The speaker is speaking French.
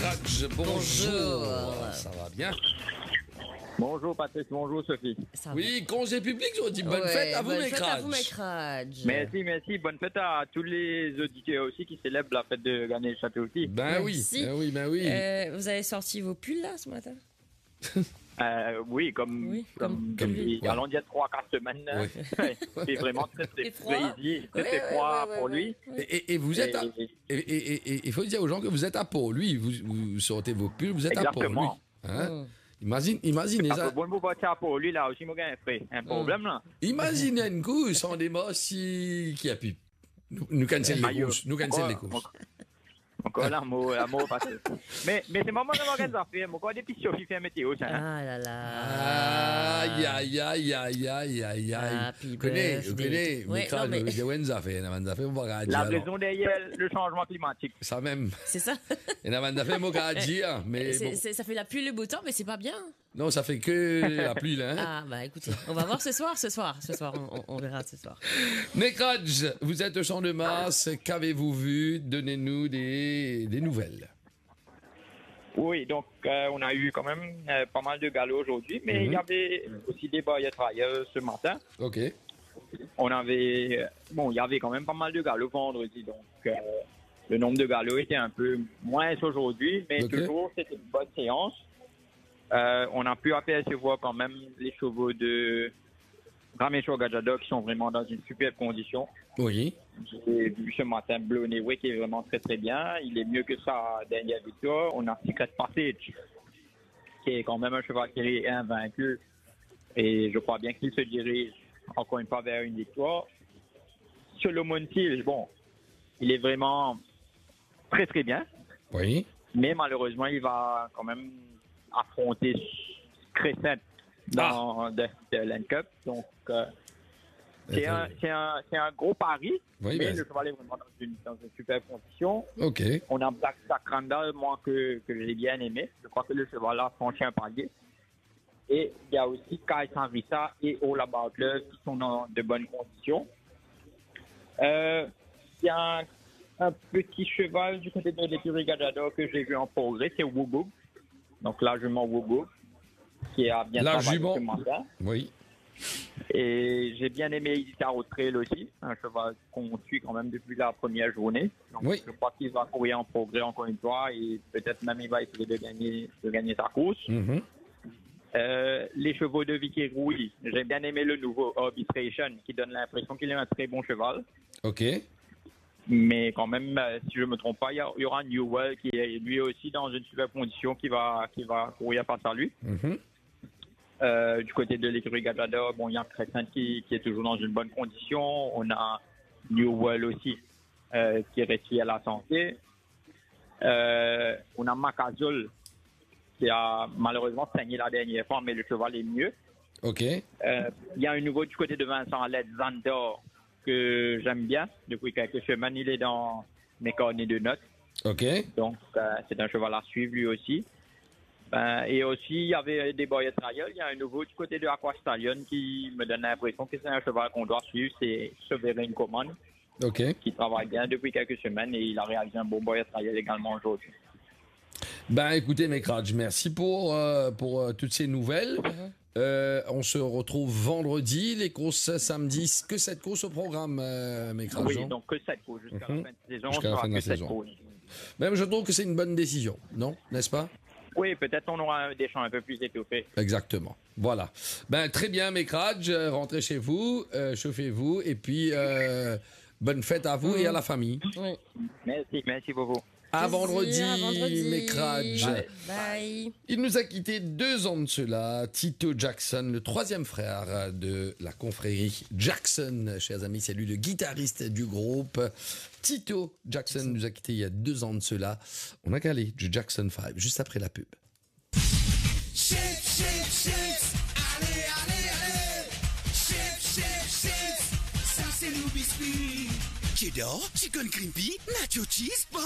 Mécradge, bonjour. Ça va bien? Bonjour Patrice, bonjour Sophie. Oui, congé public, je dis bonne fête à vous, Mécradge. Merci. Bonne fête à tous les auditeurs aussi qui célèbrent la fête de Ganesh Chaturthi. Ben Merci. oui. Vous avez sorti vos pulls là ce matin? Oui, comme lui. allons dire 3-4 semaines. Oui. C'est vraiment très froid. très froid pour lui. Et vous êtes et il faut dire aux gens que vous êtes à Pau. Lui, vous sortez vos pulls, vous êtes Exactement. à Pau, lui. Hein? Imaginez ça. Bon, vous à pour lui là aussi, moi j'ai un problème là. Imaginez un coup, sans des mots qui a pu. Nous cancellons les courses. Encore l'amour, parce que... Mais c'est moment de m'organiser. Moi, quand des petits Sophie fait un météo, ça. Ah là là. Aïe. Happy Vous connaissez, birthday. Ouais, non, mais- La raison derrière le changement climatique. Ça même. C'est ça. Et n'a fait mot qu'à dire, mais bon. Ça fait la pluie le beau temps, mais c'est pas bien. Non, ça fait que la pluie, là. Hein? Ah bah écoutez, on va voir ce soir, on verra ce soir. Mécradge, vous êtes au Champ de Mars, qu'avez-vous vu? Donnez-nous des nouvelles. Oui, donc on a eu quand même pas mal de galops aujourd'hui, mais il y avait aussi des barrières travailleurs ce matin. Ok. Il y avait quand même pas mal de galops vendredi, donc le nombre de galops était un peu moins aujourd'hui, mais toujours c'était une bonne séance. On a pu apercevoir quand même les chevaux de Rameshwar Gajadhar qui sont vraiment dans une superbe condition. Oui. J'ai vu ce matin Bloneway qui est vraiment très très bien. Il est mieux que sa dernière victoire. On a Secret Passage qui est quand même un cheval qui est invaincu. Et je crois bien qu'il se dirige encore une fois vers une victoire. Solomon Hill, bon, il est vraiment très très bien. Oui. Mais malheureusement, il va quand même affronter Crescent dans The Land Cup. Donc, c'est un gros pari, mais le cheval est vraiment dans une super condition. Ok. On a Black Sakranda, moi, que j'ai bien aimé. Je crois que le cheval a franchi un palier. Et il y a aussi Kai Sanrisa et Ola Butler qui sont dans de bonnes conditions. Il y a un petit cheval du côté de l'écurie Gajadhar que j'ai vu en progrès, c'est Wubub. Donc largement Wubub, qui a bien travaillé ce matin. Oui. Et j'ai bien aimé Isitaro Trail aussi, un cheval qu'on suit quand même depuis la première journée. Donc je crois qu'il va courir en progrès encore une fois et peut-être même il va essayer de gagner sa course. Les chevaux de Vicky Rouy, j'ai bien aimé le nouveau Arbitration qui donne l'impression qu'il est un très bon cheval. Ok. Mais quand même, si je ne me trompe pas, il y aura Newell qui est lui aussi dans une super condition qui va courir face à lui. Du côté de l'écurie Gajadhar, bon, il y a Crescent qui est toujours dans une bonne condition. On a Newell aussi qui est resté à la santé. On a Macazol qui a malheureusement saigné la dernière fois, mais le cheval est mieux. Ok. Il y a un nouveau du côté de Vincent Alexander que j'aime bien. Depuis quelques semaines, il est dans mes carnets de notes. Ok. Donc, c'est un cheval à suivre lui aussi. Et aussi, il y avait des boyers trials. Il y a un nouveau du côté de Aqua Stallion qui me donne l'impression que c'est un cheval qu'on doit suivre. C'est Sovereign Command. Ok. Qui travaille bien depuis quelques semaines et il a réalisé un bon boyer trial également aujourd'hui. Ben, écoutez, Mécradge, merci pour toutes ces nouvelles. On se retrouve vendredi, les courses samedi. Que 7 courses au programme, Mécradge? Oui, donc que 7 courses jusqu'à la fin de saison. Jusqu'à la fin de la saison. Même je trouve que c'est une bonne décision, non? N'est-ce pas? Oui, peut-être on aura des champs un peu plus étoffés. Exactement. Voilà. Ben, très bien, Mécradge. Rentrez chez vous, chauffez-vous, et puis bonne fête à vous et à la famille. Oui. Merci beaucoup. À vendredi, Mécradge. Bye. Il nous a quitté 2 ans de cela. Tito Jackson, le 3e frère de la confrérie Jackson. Chers amis, c'est lui le guitariste du groupe. Tito Jackson nous a quitté il y a 2 ans de cela. On a calé du Jackson 5 juste après la pub. Shake, allez, shake, ça c'est nos biscuits. Cheddar, chicken crimpy, nacho cheese,